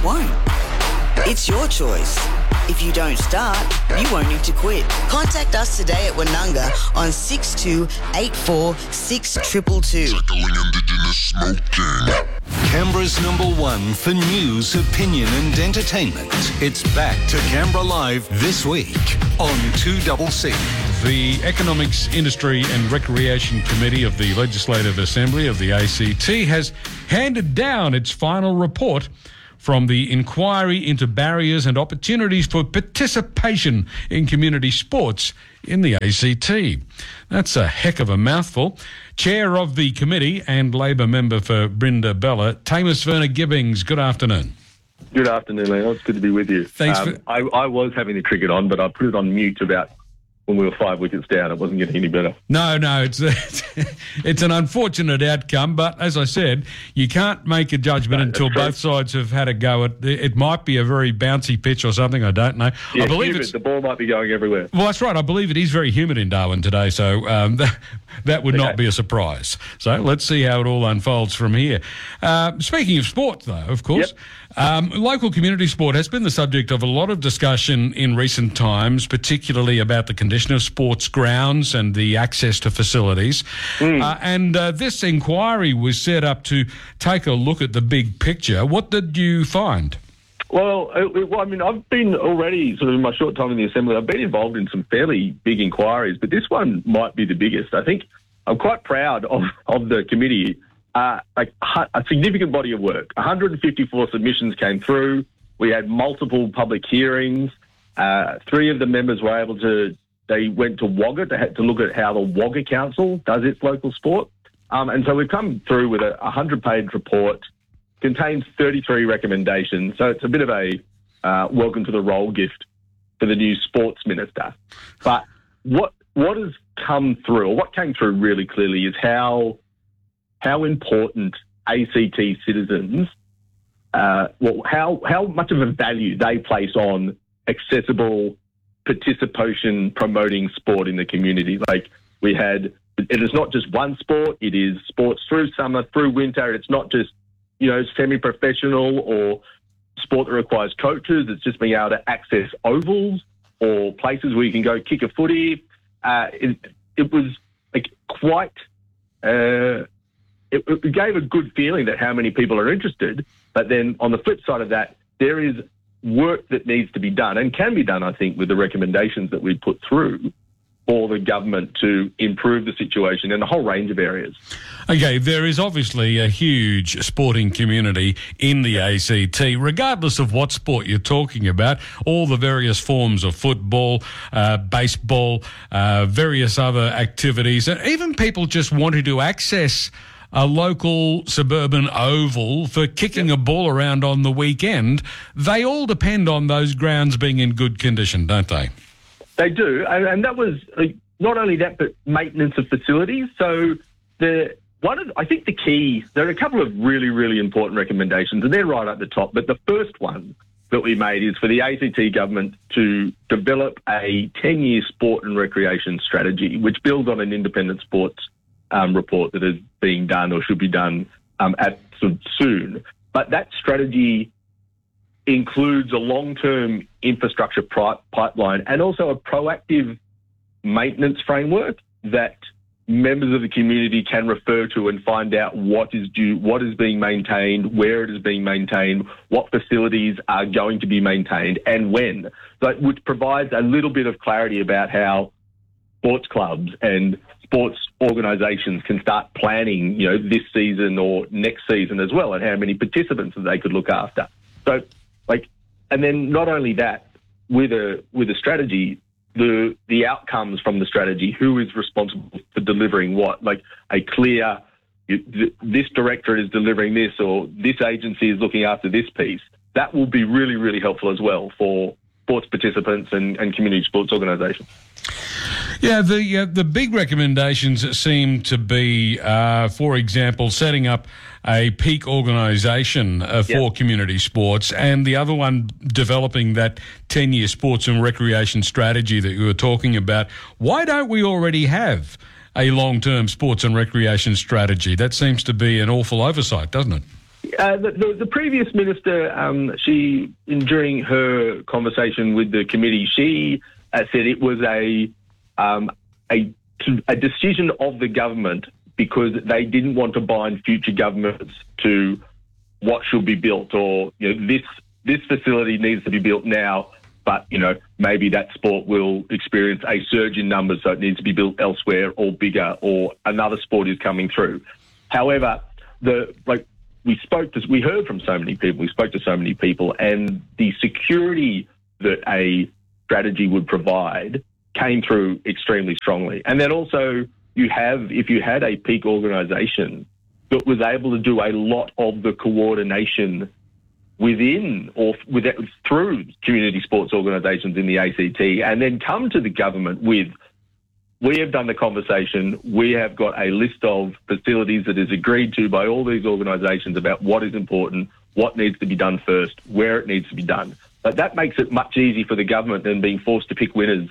won't. It's your choice. If you don't start, you won't need to quit. Contact us today at Wananga on 62846222. Tackling Indigenous smoking. Canberra's #1 for news, opinion and entertainment. It's back to Canberra Live this week on 2CC. The Economics, Industry and Recreation Committee of the Legislative Assembly of the ACT has handed down its final report from the inquiry into barriers and opportunities for participation in community sports in the ACT. That's a heck of a mouthful. Chair of the committee and Labor member for Brindabella, Tamus Verner-Gibbings, good afternoon. Good afternoon, Leon. It's good to be with you. Thanks. I was having the cricket on, but I put it on mute about when we were 5 wickets down. It wasn't getting any better. No, it's an unfortunate outcome, but as I said, you can't make a judgment until both sides have had a go at it. It might be a very bouncy pitch or something, I don't know. Yeah, I believe the ball might be going everywhere. Well, that's right. I believe it is very humid in Darwin today, so that would not be a surprise. So let's see how it all unfolds from here. Speaking of sport, though, of course, local community sport has been the subject of a lot of discussion in recent times, particularly about the condition of sports grounds and the access to facilities. And this inquiry was set up to take a look at the big picture. What did you find? Well, I mean, I've been already, sort of in my short time in the Assembly, I've been involved in some fairly big inquiries, but this one might be the biggest. I think I'm quite proud of the committee. Like a significant body of work. 154 submissions came through. We had multiple public hearings. 3 of the members were able to, they went to Wagga to look at how the Wagga Council does its local sport. And so we've come through with a 100-page report, contains 33 recommendations. So it's a bit of a welcome to the roll gift for the new sports minister. But what has come through, or what came through really clearly, is how important ACT citizens, how much of a value they place on accessible participation promoting sport in the community. Like it is not just one sport, it is sports through summer, through winter. It's not just, semi-professional or sport that requires coaches. It's just being able to access ovals or places where you can go kick a footy. It was like quite... It gave a good feeling that how many people are interested, but then on the flip side of that, there is work that needs to be done and can be done, I think, with the recommendations that we put through for the government to improve the situation in a whole range of areas. Okay, there is obviously a huge sporting community in the ACT, regardless of what sport you're talking about, all the various forms of football, baseball, various other activities, and even people just wanting to access a local suburban oval for kicking a ball around on the weekend. They all depend on those grounds being in good condition, don't they? They do, and that was not only that, but maintenance of facilities. So I think the key, there are a couple of really, really important recommendations, and they're right at the top. But the first one that we made is for the ACT government to develop a 10-year sport and recreation strategy, which builds on an independent sports report that is being done or should be done soon. But that strategy includes a long-term infrastructure pipeline and also a proactive maintenance framework that members of the community can refer to and find out what is due, what is being maintained, where it is being maintained, what facilities are going to be maintained, and when. Which provides a little bit of clarity about how sports clubs and sports organisations can start planning, this season or next season as well, and how many participants that they could look after. So, and then not only that, with a strategy, the outcomes from the strategy, who is responsible for delivering what, like a clear, this directorate is delivering this, or this agency is looking after this piece. That will be really, really helpful as well for sports participants and community sports organisations. Yeah, the big recommendations seem to be, for example, setting up a peak organisation for community sports, and the other one developing that 10-year sports and recreation strategy that you were talking about. Why don't we already have a long-term sports and recreation strategy? That seems to be an awful oversight, doesn't it? The previous minister, during her conversation with the committee, she said it was a decision of the government because they didn't want to bind future governments to what should be built, or this facility needs to be built now, but maybe that sport will experience a surge in numbers, so it needs to be built elsewhere or bigger, or another sport is coming through. However, we heard from so many people, we spoke to so many people, and the security that a strategy would provide came through extremely strongly. And then also if you had a peak organisation that was able to do a lot of the coordination within or through community sports organisations in the ACT, and then come to the government with, we have done the conversation, we have got a list of facilities that is agreed to by all these organisations about what is important, what needs to be done first, where it needs to be done. But that makes it much easier for the government than being forced to pick winners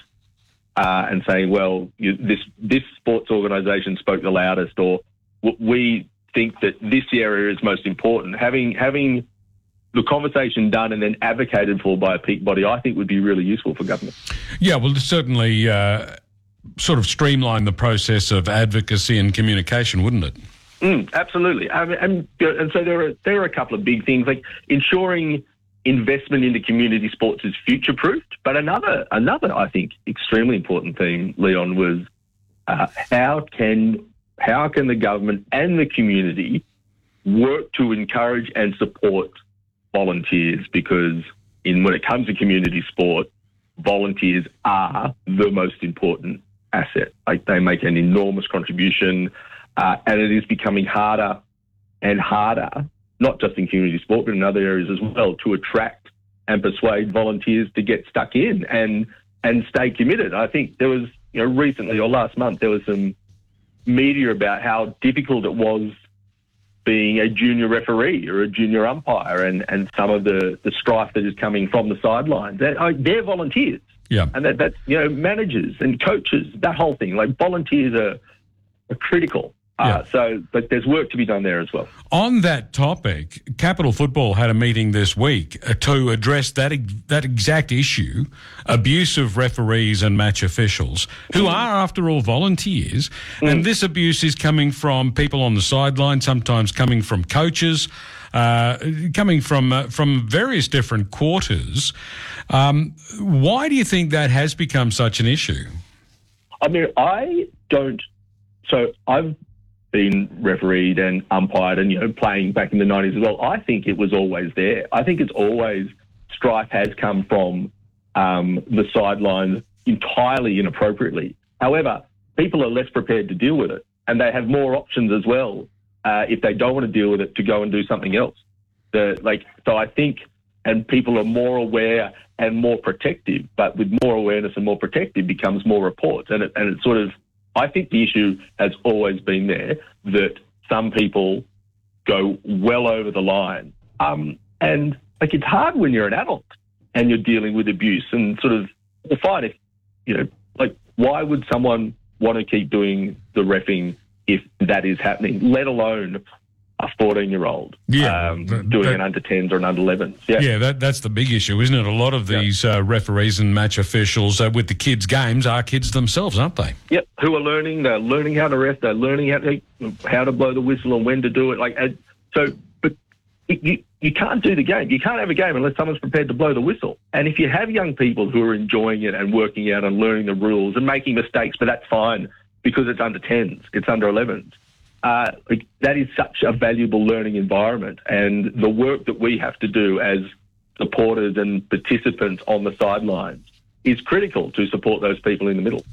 and saying, well, this sports organisation spoke the loudest, or we think that this area is most important. Having the conversation done and then advocated for by a peak body, I think would be really useful for government. Yeah, well, certainly sort of streamline the process of advocacy and communication, wouldn't it? Absolutely. And so there are a couple of big things, like ensuring investment into community sports is future-proofed. But another, I think, extremely important thing, Leon, was how can the government and the community work to encourage and support volunteers? Because when it comes to community sport, volunteers are the most important asset. Like, they make an enormous contribution, and it is becoming harder and harder, not just in community sport, but in other areas as well, to attract and persuade volunteers to get stuck in and stay committed. I think there was, recently or last month, there was some media about how difficult it was being a junior referee or a junior umpire, and some of the strife that is coming from the sidelines. They're volunteers. Yeah. And that's, managers and coaches, that whole thing. Like, volunteers are critical. But there's work to be done there as well. On that topic, Capital Football had a meeting this week to address that exact issue, abuse of referees and match officials, who are, after all, volunteers. And this abuse is coming from people on the sideline, sometimes coming from coaches, coming from various different quarters. Why do you think that has become such an issue? I mean, I've been refereed and umpired and, playing back in the 90s as well. I think it was always there. I think it's always, strife has come from the sidelines entirely inappropriately. However, people are less prepared to deal with it, and they have more options as well if they don't want to deal with it, to go and do something else. So I think, and people are more aware and more protective, but with more awareness and more protective becomes more reports. And it's sort of, I think the issue has always been there, that some people go well over the line. And it's hard when you're an adult and you're dealing with abuse, and sort of, well, fine if, why would someone want to keep doing the reffing if that is happening, let alone a 14-year-old doing an under-10s or an under-11s. Yeah, that's the big issue, isn't it? A lot of these referees and match officials with the kids' games are kids themselves, aren't they? Yep, who are learning. They're learning how to ref. They're learning how to blow the whistle and when to do it. But you can't do the game. You can't have a game unless someone's prepared to blow the whistle. And if you have young people who are enjoying it and working out and learning the rules and making mistakes, but that's fine because it's under-10s, it's under-11s. That is such a valuable learning environment, and the work that we have to do as supporters and participants on the sidelines is critical to support those people in the middle.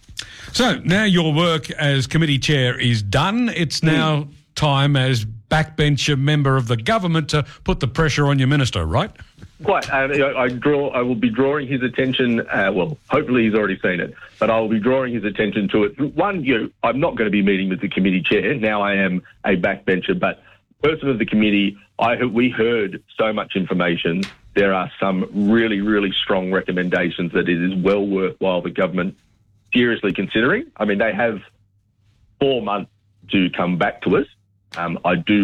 So now your work as committee chair is done. It's now time as backbencher member of the government to put the pressure on your minister, right? Quite. I will be drawing his attention. Hopefully he's already seen it, but I will be drawing his attention to it. One, I'm not going to be meeting with the committee chair. Now I am a backbencher, but person of the committee, we heard so much information. There are some really, really strong recommendations that it is well worthwhile the government seriously considering. I mean, they have 4 months to come back to us. I do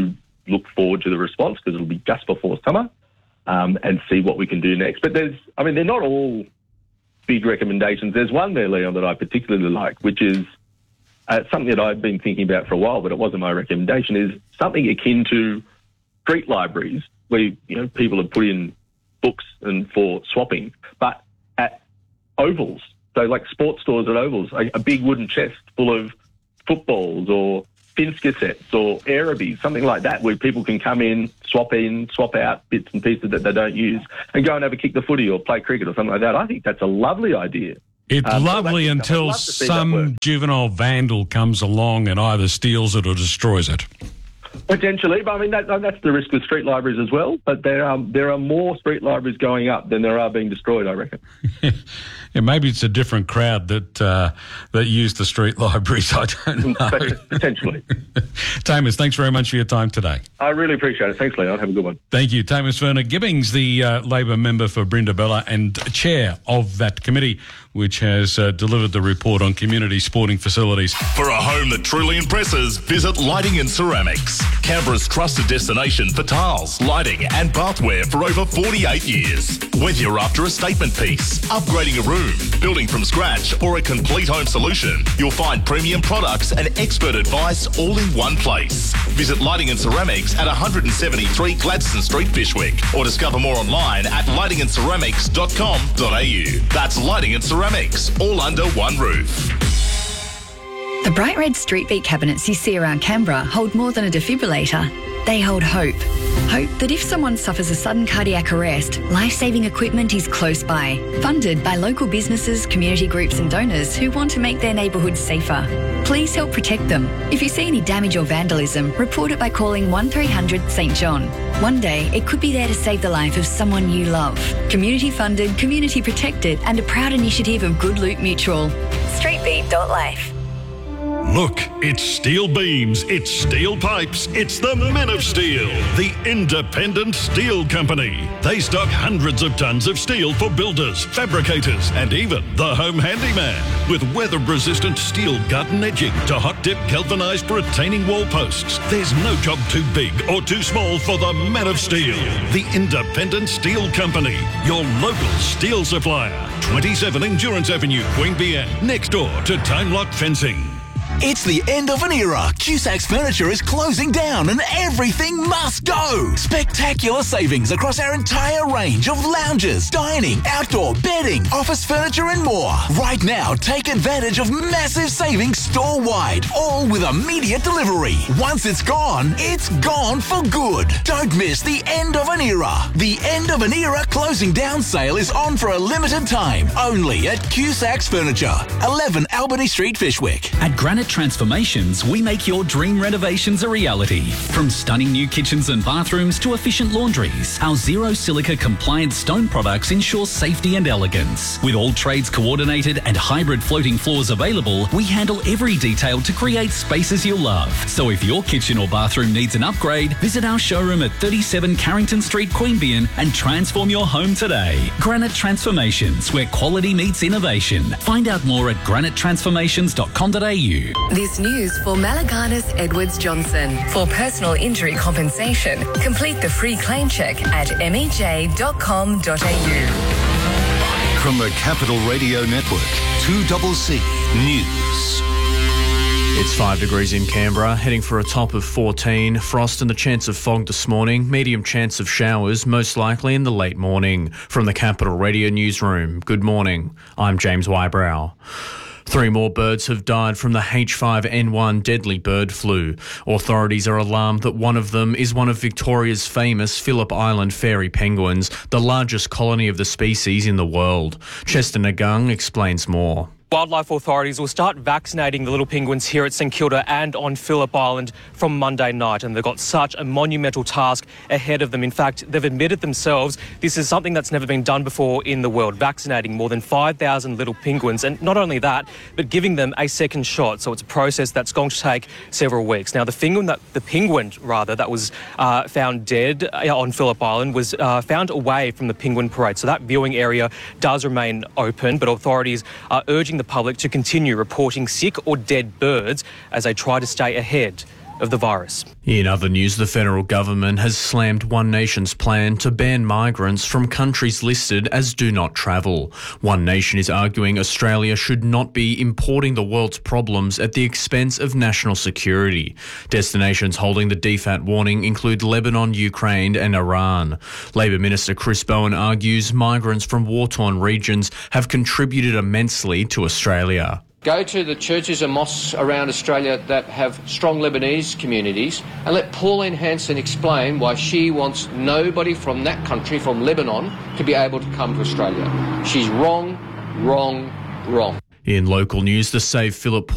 look forward to the response because it'll be just before summer, and see what we can do next. But they're not all big recommendations. There's one there, Leon, that I particularly like, which is something that I've been thinking about for a while, but it wasn't my recommendation, is something akin to street libraries where, people have put in books and for swapping, but at ovals. So like sports stores at ovals, a big wooden chest full of footballs or Finska sets or Arabies, something like that, where people can come in, swap out bits and pieces that they don't use and go and have a kick the footy or play cricket or something like that. I think that's a lovely idea. It's lovely until some juvenile vandal comes along and either steals it or destroys it. Potentially, but that's the risk with street libraries as well. But there are more street libraries going up than there are being destroyed, I reckon. Yeah, maybe it's a different crowd that use the street libraries. I don't know. Potentially. Tamus, thanks very much for your time today. I really appreciate it. Thanks, Leon. Have a good one. Thank you. Tamus Verner-Gibbings, the Labor member for Brindabella and chair of that committee, which has delivered the report on community sporting facilities. For a home that truly impresses, visit Lighting and Ceramics, Canberra's trusted destination for tiles, lighting and bathware for over 48 years. Whether you're after a statement piece, upgrading a room, building from scratch or a complete home solution, you'll find premium products and expert advice all in one place. Visit Lighting and Ceramics at 173 Gladstone Street, Fyshwick, or discover more online at lightingandceramics.com.au. That's Lighting and Ceramics, all under one roof. The bright red Street Beat cabinets you see around Canberra hold more than a defibrillator. They hold hope. Hope that if someone suffers a sudden cardiac arrest, life-saving equipment is close by. Funded by local businesses, community groups and donors who want to make their neighbourhoods safer. Please help protect them. If you see any damage or vandalism, report it by calling 1300 St John. One day, it could be there to save the life of someone you love. Community funded, community protected and a proud initiative of Good Loot Mutual. Streetbeat.life. Look, it's steel beams, it's steel pipes, it's the Men of Steel, the independent steel company. They stock hundreds of tons of steel for builders, fabricators, and even the home handyman. With weather-resistant steel garden edging to hot-dip galvanised retaining wall posts, there's no job too big or too small for the Men of Steel, the independent steel company, your local steel supplier. 27 Endurance Avenue, Queanbeyan, next door to Time Lock Fencing. It's the end of an era. Cusac's Furniture is closing down and everything must go. Spectacular savings across our entire range of lounges, dining, outdoor, bedding, office furniture and more. Right now, take advantage of massive savings store-wide, all with immediate delivery. Once it's gone for good. Don't miss the end of an era. The end of an era closing down sale is on for a limited time, only at Cusac's Furniture, 11 Albany Street, Fyshwick. At Granite Transformations, we make your dream renovations a reality. From stunning new kitchens and bathrooms to efficient laundries, our zero silica compliant stone products ensure safety and elegance. With all trades coordinated and hybrid floating floors available, we handle every detail to create spaces you'll love. So if your kitchen or bathroom needs an upgrade, visit our showroom at 37 Carrington Street, Queanbeyan and transform your home today. Granite Transformations, where quality meets innovation. Find out more at granitetransformations.com.au. This news for Malaganas Edwards Johnson. For personal injury compensation, complete the free claim check at mej.com.au. From the Capital Radio Network, 2CC News. It's 5 degrees in Canberra, heading for a top of 14. Frost and the chance of fog this morning. Medium chance of showers, most likely in the late morning. From the Capital Radio Newsroom, good morning. I'm James Wybrow. 3 more birds have died from the H5N1 deadly bird flu. Authorities are alarmed that one of them is one of Victoria's famous Phillip Island fairy penguins, the largest colony of the species in the world. Chester Nagung explains more. Wildlife authorities will start vaccinating the little penguins here at St Kilda and on Phillip Island from Monday night, and they've got such a monumental task ahead of them. In fact, they've admitted themselves this is something that's never been done before in the world, vaccinating more than 5,000 little penguins, and not only that, but giving them a second shot. So it's a process that's going to take several weeks. Now, the penguin that was found dead on Phillip Island was found away from the penguin parade. So that viewing area does remain open, but authorities are urging the public to continue reporting sick or dead birds as they try to stay ahead of the virus. In other news, the federal government has slammed One Nation's plan to ban migrants from countries listed as do not travel. One Nation is arguing Australia should not be importing the world's problems at the expense of national security. Destinations holding the DFAT warning include Lebanon, Ukraine and Iran. Labor Minister Chris Bowen argues migrants from war-torn regions have contributed immensely to Australia. Go to the churches and mosques around Australia that have strong Lebanese communities and let Pauline Hanson explain why she wants nobody from that country, from Lebanon, to be able to come to Australia. She's wrong, wrong, wrong. In local news, the Save Phillip